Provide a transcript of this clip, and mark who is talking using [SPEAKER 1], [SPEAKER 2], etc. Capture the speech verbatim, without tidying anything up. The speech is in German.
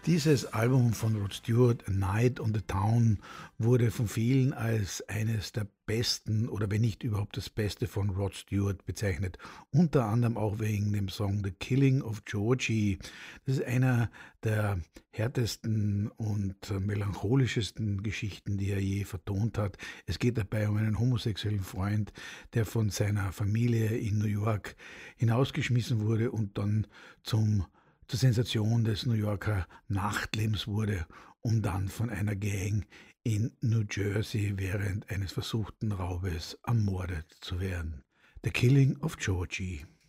[SPEAKER 1] Dieses Album von Rod Stewart, A Night on the Town, wurde von vielen als eines der besten oder wenn nicht überhaupt das Beste von Rod Stewart bezeichnet. Unter anderem auch wegen dem Song The Killing of Georgie. Das ist einer der härtesten und äh, melancholischesten Geschichten, die er je vertont hat. Es geht dabei um einen homosexuellen Freund, der von seiner Familie in New York hinausgeschmissen wurde und dann zum zur Sensation des New Yorker Nachtlebens wurde, um dann von einer Gang in New Jersey während eines versuchten Raubes ermordet zu werden. The Killing of Georgie.